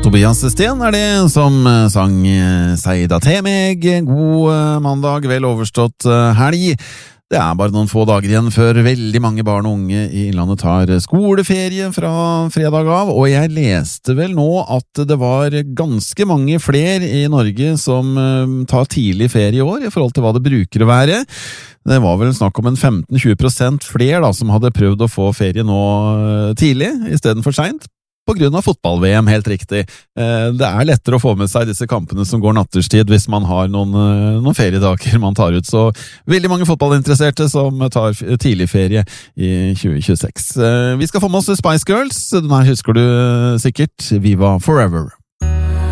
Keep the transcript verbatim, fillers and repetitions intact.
Tobias Sten er det som sang Seida til meg. God mandag, vel overstått helg. Det er bare noen få dager igjen før veldig mange barn og unge i Innlandet tar skoleferie fra fredag av, og jeg leste vel nå at det var ganske mange flere i Norge som tar tidlig ferie i år i forhold til hva det bruker å være. Det var vel snakk om en femten til tjue prosent flere da, som hadde prøvd å få ferie nå tidlig i stedet for sent. På grunn av fotball-V M, helt riktig. Det er lettere å få med seg disse kampene som går natterstid hvis man har noen, noen feriedager man tar ut. Så veldig mange fotballinteresserte som tar tidlig ferie i tjue tjueseks. Vi skal få med oss Spice Girls. Den her husker du sikkert. Viva Forever.